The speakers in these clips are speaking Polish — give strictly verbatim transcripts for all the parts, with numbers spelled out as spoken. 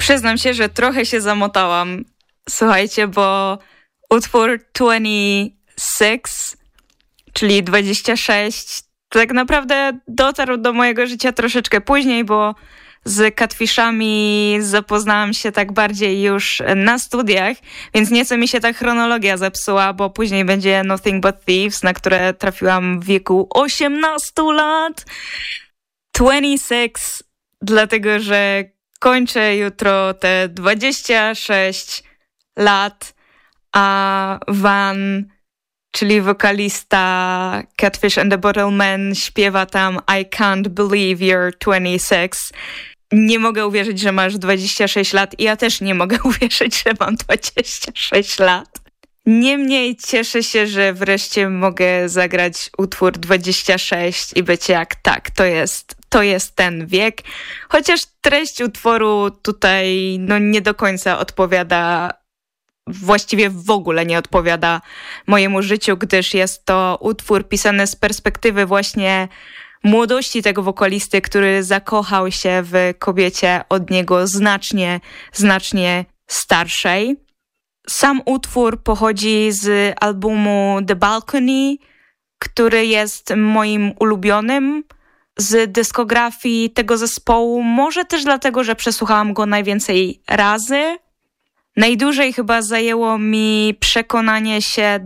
Przyznam się, że trochę się zamotałam. Słuchajcie, bo utwór dwadzieścia sześć, czyli dwadzieścia sześć, tak naprawdę dotarł do mojego życia troszeczkę później, bo z Catfishami zapoznałam się tak bardziej już na studiach, więc nieco mi się ta chronologia zepsuła, bo później będzie Nothing But Thieves, na które trafiłam w wieku osiemnastu lat. dwadzieścia sześć, dlatego że kończę jutro te dwadzieścia sześć lat, a Van, czyli wokalista Catfish and the Bottlemen, śpiewa tam I can't believe you're twenty-six. Nie mogę uwierzyć, że masz dwadzieścia sześć lat i ja też nie mogę uwierzyć, że mam dwadzieścia sześć lat. Niemniej cieszę się, że wreszcie mogę zagrać utwór dwadzieścia sześć i być jak tak, to jest, to jest ten wiek. Chociaż treść utworu tutaj no, nie do końca odpowiada, właściwie w ogóle nie odpowiada mojemu życiu, gdyż jest to utwór pisany z perspektywy właśnie młodości tego wokalisty, który zakochał się w kobiecie od niego znacznie, znacznie starszej. Sam utwór pochodzi z albumu The Balcony, który jest moim ulubionym z dyskografii tego zespołu. Może też dlatego, że przesłuchałam go najwięcej razy. Najdłużej chyba zajęło mi przekonanie się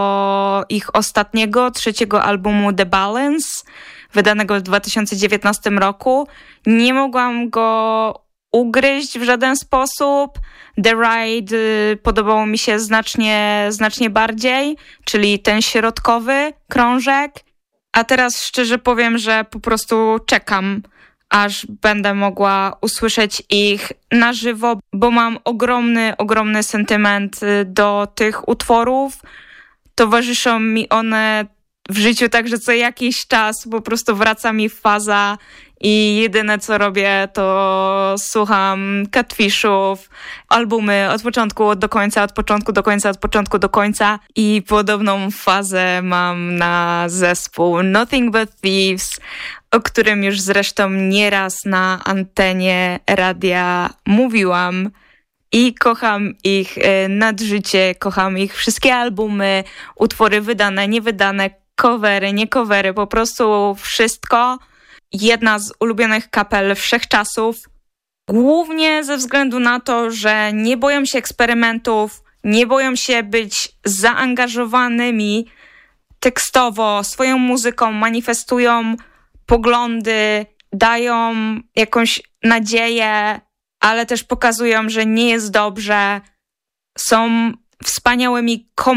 do ich ostatniego, trzeciego albumu The Balance, wydanego w dwa tysiące dziewiętnastym roku. Nie mogłam go ugryźć w żaden sposób. The Ride podobało mi się znacznie, znacznie bardziej, czyli ten środkowy krążek. A teraz szczerze powiem, że po prostu czekam, aż będę mogła usłyszeć ich na żywo, bo mam ogromny, ogromny sentyment do tych utworów. Towarzyszą mi one w życiu także co jakiś czas, po prostu wraca mi faza i jedyne co robię to słucham Catfishów, albumy od początku do końca, od początku do końca, od początku do końca i podobną fazę mam na zespół Nothing But Thieves, o którym już zresztą nieraz na antenie radia mówiłam. I kocham ich nad życie, kocham ich wszystkie albumy, utwory wydane, niewydane, covery, nie covery, po prostu wszystko. Jedna z ulubionych kapel wszechczasów, głównie ze względu na to, że nie boją się eksperymentów, nie boją się być zaangażowanymi tekstowo, swoją muzyką, manifestują poglądy, dają jakąś nadzieję, ale też pokazują, że nie jest dobrze. Są wspaniałymi komediami,